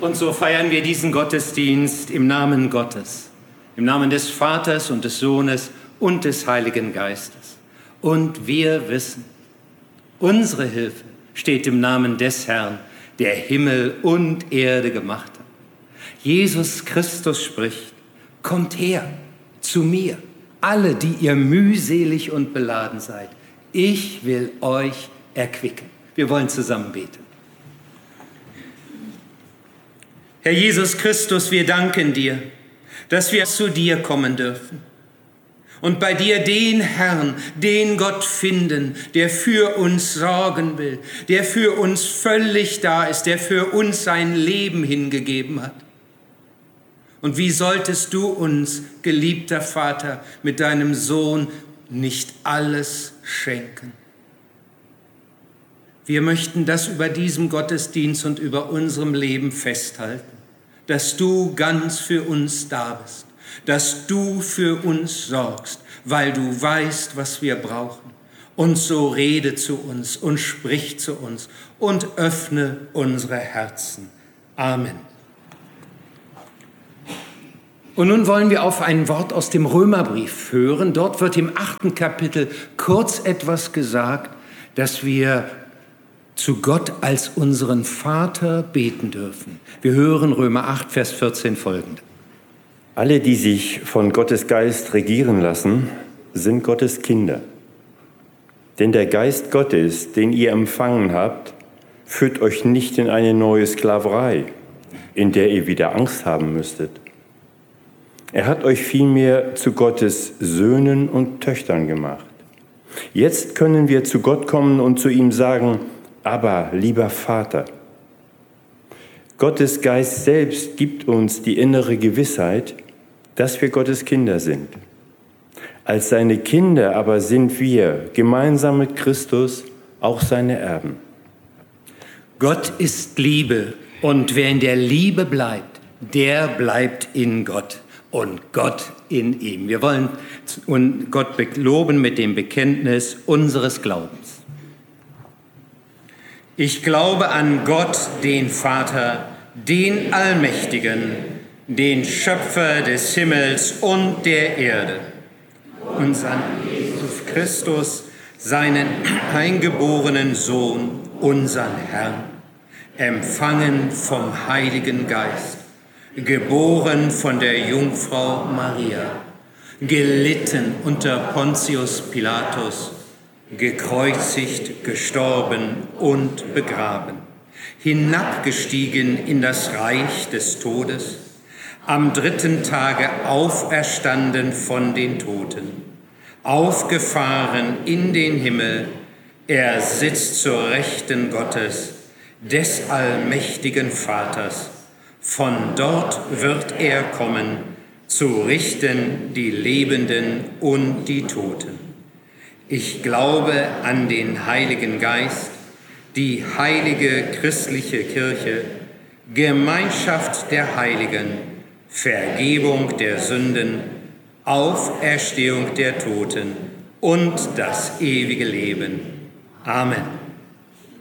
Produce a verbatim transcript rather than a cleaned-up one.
Und so feiern wir diesen Gottesdienst im Namen Gottes, im Namen des Vaters und des Sohnes und des Heiligen Geistes. Und wir wissen, unsere Hilfe steht im Namen des Herrn, der Himmel und Erde gemacht hat. Jesus Christus spricht: Kommt her zu mir, alle, die ihr mühselig und beladen seid. Ich will euch erquicken. Wir wollen zusammen beten. Herr Jesus Christus, wir danken dir, dass wir zu dir kommen dürfen und bei dir den Herrn, den Gott finden, der für uns sorgen will, der für uns völlig da ist, der für uns sein Leben hingegeben hat. Und wie solltest du uns, geliebter Vater, mit deinem Sohn nicht alles schenken? Wir möchten das über diesem Gottesdienst und über unserem Leben festhalten, dass du ganz für uns da bist, dass du für uns sorgst, weil du weißt, was wir brauchen. Und so rede zu uns und sprich zu uns und öffne unsere Herzen. Amen. Und nun wollen wir auf ein Wort aus dem Römerbrief hören. Dort wird im achten Kapitel kurz etwas gesagt, dass wir zu Gott als unseren Vater beten dürfen. Wir hören Römer acht, Vers vierzehn folgende. Alle, die sich von Gottes Geist regieren lassen, sind Gottes Kinder. Denn der Geist Gottes, den ihr empfangen habt, führt euch nicht in eine neue Sklaverei, in der ihr wieder Angst haben müsstet. Er hat euch vielmehr zu Gottes Söhnen und Töchtern gemacht. Jetzt können wir zu Gott kommen und zu ihm sagen: Aber, lieber Vater. Gottes Geist selbst gibt uns die innere Gewissheit, dass wir Gottes Kinder sind. Als seine Kinder aber sind wir, gemeinsam mit Christus, auch seine Erben. Gott ist Liebe, und wer in der Liebe bleibt, der bleibt in Gott und Gott in ihm. Wir wollen Gott loben mit dem Bekenntnis unseres Glaubens. Ich glaube an Gott, den Vater, den Allmächtigen, den Schöpfer des Himmels und der Erde, und an Jesus Christus, seinen eingeborenen Sohn, unseren Herrn, empfangen vom Heiligen Geist, geboren von der Jungfrau Maria, gelitten unter Pontius Pilatus, gekreuzigt, gestorben und begraben, hinabgestiegen in das Reich des Todes, am dritten Tage auferstanden von den Toten, aufgefahren in den Himmel, er sitzt zur Rechten Gottes, des allmächtigen Vaters. Von dort wird er kommen, zu richten die Lebenden und die Toten. Ich glaube an den Heiligen Geist, die heilige christliche Kirche, Gemeinschaft der Heiligen, Vergebung der Sünden, Auferstehung der Toten und das ewige Leben. Amen.